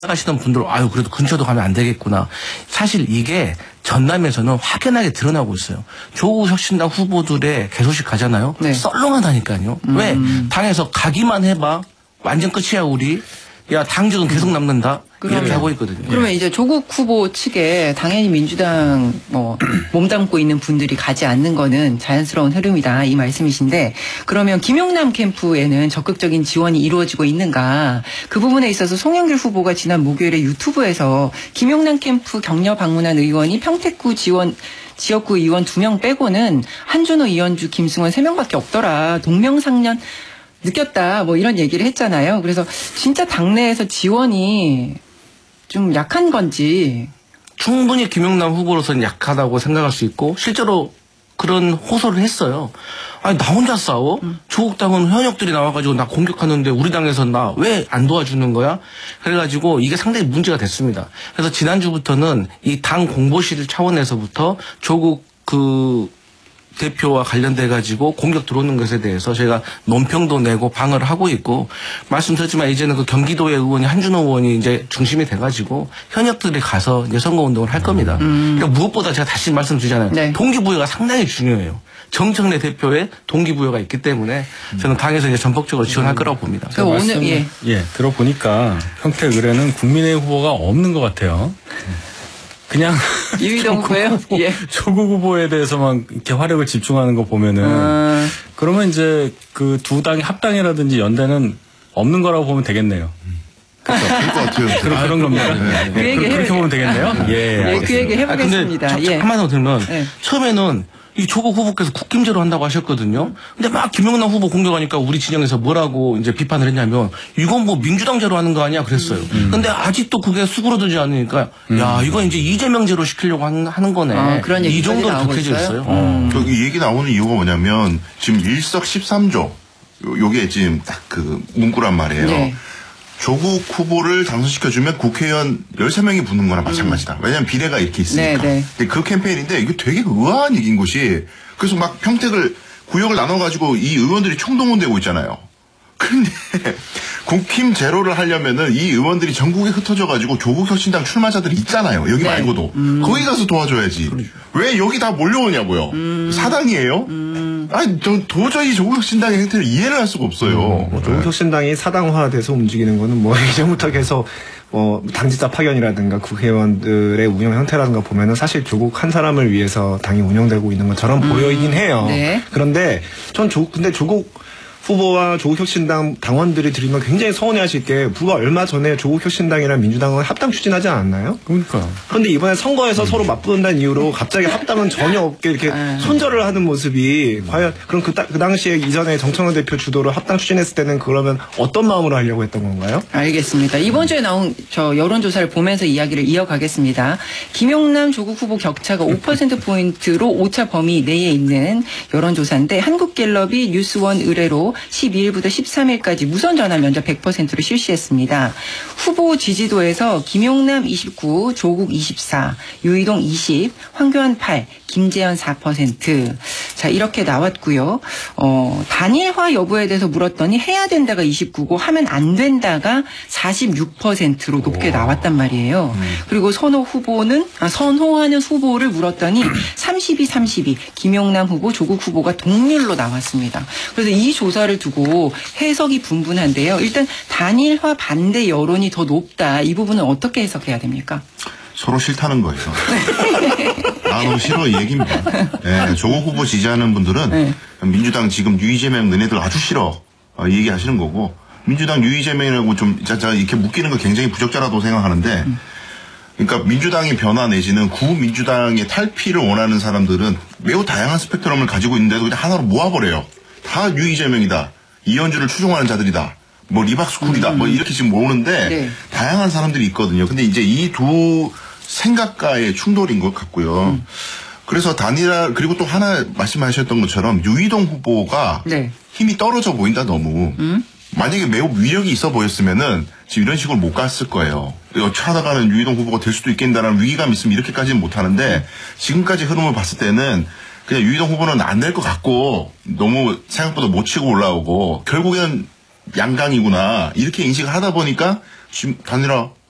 가시던 분들 아유 그래도 근처도 가면 안 되겠구나. 사실 이게 전남에서는 확연하게 드러나고 있어요. 조국 혁신당 후보들의 개소식 가잖아요. 네. 썰렁하다니까요. 왜? 당에서 가기만 해봐. 완전 끝이야 우리. 야 당직은 계속 남는다. 이렇게 하고 있거든요. 그러면 이제 조국 후보 측에 당연히 민주당 몸담고 있는 분들이 가지 않는 거는 자연스러운 흐름이다 이 말씀이신데 그러면 김용남 캠프에는 적극적인 지원이 이루어지고 있는가 그 부분에 있어서 송영길 후보가 지난 목요일에 유튜브에서 김용남 캠프 격려 방문한 의원이 평택구 지역구 의원 2명 빼고는 한준호, 이현주, 김승원 3명밖에 없더라. 동명상련 느꼈다 뭐 이런 얘기를 했잖아요. 그래서 진짜 당내에서 지원이 좀 약한 건지. 충분히 김용남 후보로서는 약하다고 생각할 수 있고 실제로 그런 호소를 했어요. 아니 나 혼자 싸워? 조국 당은 현역들이 나와가지고 나 공격하는데 우리 당에서 나 왜 안 도와주는 거야? 그래가지고 이게 상당히 문제가 됐습니다. 그래서 지난주부터는 이 당 공보실 차원에서부터 조국 대표와 관련돼가지고 공격 들어오는 것에 대해서 저희가 논평도 내고 방어를 하고 있고 말씀드렸지만 이제는 그 경기도의 의원이 한준호 의원이 이제 중심이 돼가지고 현역들이 가서 이제 선거운동을 할 겁니다. 그러니까 무엇보다 제가 다시 말씀드리잖아요. 네. 동기부여가 상당히 중요해요. 정청래 대표의 동기부여가 있기 때문에 저는 당에서 이제 전폭적으로 지원할 거라고 봅니다. 오늘 들어보니까 평택 의뢰는 국민의힘 후보가 없는 것 같아요. 그냥 이휘동 후보예요? 조국 후보에 대해서만 이렇게 화력을 집중하는 거 보면은 그러면 이제 그 두 당의 합당이라든지 연대는 없는 거라고 보면 되겠네요. 그렇죠. 그럴 것 같아요. 그런 겁니다. 그 얘기 그렇게 보면 되겠네요. 그 얘기 해보겠습니다. 근데 한마디로 들면 처음에는 이 조국 후보께서 국김제로 한다고 하셨거든요. 근데 막 김용남 후보 공격하니까 우리 진영에서 뭐라고 이제 비판을 했냐면 이건 뭐 민주당제로 하는 거 아니야 그랬어요. 근데 아직도 그게 수그러들지 않으니까 야 이건 이제 이재명제로 시키려고 하는 거네. 그런 이 정도로 독해져 있어요. 이 얘기 나오는 이유가 뭐냐면 지금 일석 13조 요게 지금 딱 그 문구란 말이에요. 네. 조국 후보를 당선시켜주면 국회의원 13명이 붙는 거나 마찬가지다. 왜냐하면 비례가 이렇게 있으니까. 네. 근데 그 캠페인인데 이게 되게 의아한 얘기인 것이 그래서 막 평택을 구역을 나눠가지고 이 의원들이 총동원되고 있잖아요. 그런데 국힘 제로를 하려면은 이 의원들이 전국에 흩어져가지고 조국 혁신당 출마자들이 있잖아요. 여기 말고도. 거기 가서 도와줘야지. 왜 여기 다 몰려오냐고요. 사당이에요? 아니, 도저히 조국 혁신당의 행태를 이해를 할 수가 없어요. 조국 혁신당이 사당화돼서 움직이는 거는 뭐 이전부터 계속 당직자 파견이라든가 국회의원들의 운영 형태라든가 보면은 사실 조국 한 사람을 위해서 당이 운영되고 있는 것처럼 보이긴 해요. 네. 그런데 근데 조국 후보와 조국혁신당 당원들이 들으면 굉장히 서운해하실 게 불과 얼마 전에 조국혁신당이랑 민주당은 합당 추진하지 않았나요? 그러니까. 그런데 이번에 선거에서 서로 맞붙는다는 이유로 갑자기 합당은 전혀 없게 이렇게 손절을 하는 모습이 과연 그럼 그 당시에 이전에 정청래 대표 주도로 합당 추진했을 때는 그러면 어떤 마음으로 하려고 했던 건가요? 알겠습니다. 이번 주에 나온 저 여론조사를 보면서 이야기를 이어가겠습니다. 김용남 조국 후보 격차가 5%포인트로 오차 범위 내에 있는 여론조사인데 한국갤럽이 뉴스원 의뢰로 12일부터 13일까지 무선 전화 면접 100%로 실시했습니다. 후보 지지도에서 김용남 29, 조국 24, 유이동 20, 황교안 8, 김재현 4%. 자, 이렇게 나왔고요. 단일화 여부에 대해서 물었더니 해야 된다가 29고 하면 안 된다가 46%로 높게 나왔단 말이에요. 그리고 선호하는 후보를 물었더니 32, 김용남 후보, 조국 후보가 동률로 나왔습니다. 그래서 이 조사를 두고 해석이 분분한데요. 일단 단일화 반대 여론이 더 높다. 이 부분은 어떻게 해석해야 됩니까? 서로 싫다는 거예요. 아, 너무 싫어 이 얘기입니다. 네, 조국 후보 지지하는 분들은 민주당 지금 유이재명 너네들 아주 싫어 이 얘기하시는 거고 민주당 유이재명이라고 좀 이렇게 묶이는 거 굉장히 부적절하다고 생각하는데 그러니까 민주당의 변화 내지는 구민주당의 탈피를 원하는 사람들은 매우 다양한 스펙트럼을 가지고 있는데도 그냥 하나로 모아버려요. 다 유이재명이다. 이현주를 추종하는 자들이다. 뭐 리박스쿨이다. 뭐 이렇게 지금 모으는데 다양한 사람들이 있거든요. 근데 이제 이 두 생각과의 충돌인 것 같고요. 그래서 단일화 그리고 또 하나 말씀하셨던 것처럼 유이동 후보가 힘이 떨어져 보인다 너무. 만약에 매우 위력이 있어 보였으면은 지금 이런 식으로 못 갔을 거예요. 여차하다가는 유이동 후보가 될 수도 있겠다라는 위기감 있으면 이렇게까지는 못 하는데 지금까지 흐름을 봤을 때는 그냥 유이동 후보는 안 될 것 같고 너무 생각보다 못 치고 올라오고 결국에는 양강이구나 이렇게 인식을 하다 보니까 지금 단일화